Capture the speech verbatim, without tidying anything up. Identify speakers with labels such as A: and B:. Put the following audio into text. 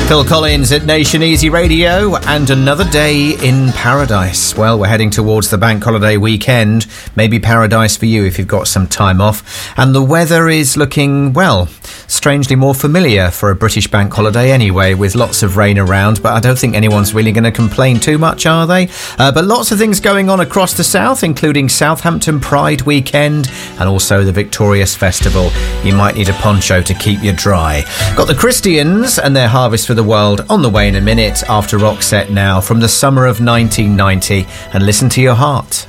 A: Phil Collins at Nation Easy Radio, and another day in paradise. Well, we're heading towards the bank holiday weekend. Maybe paradise for you if you've got some time off. And the weather is looking, well, strangely more familiar for a British bank holiday anyway, with lots of rain around. But I don't think anyone's really going to complain too much, are they? Uh, but lots of things going on across the south, including Southampton Pride weekend and also the Victorious Festival. You might need a poncho to keep you dry. Got the Christians and their Harvest for the World on the way in a minute after Roxette now from the summer of nineteen ninety, and Listen to Your Heart.